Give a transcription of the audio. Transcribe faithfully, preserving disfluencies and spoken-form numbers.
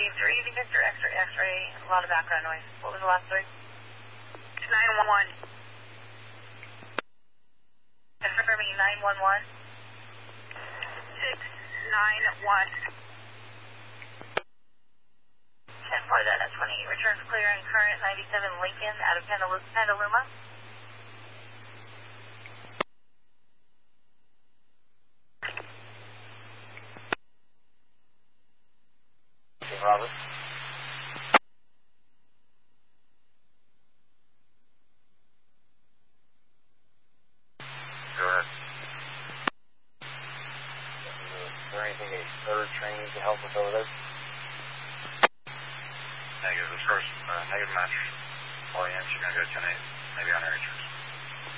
three, Victor, X-ray, X-ray, a lot of background noise. What was the last three? nine one one. Confirming nine one one. six nine one. ten four, then at twenty, returns clear and current ninety-seven Lincoln out of Petaluma. Petaluma. Robert. Go ahead. Is there anything a third training to help us over there? Negative. Of course, uh, negative match. four A M, you're going to go ten eight, maybe on air.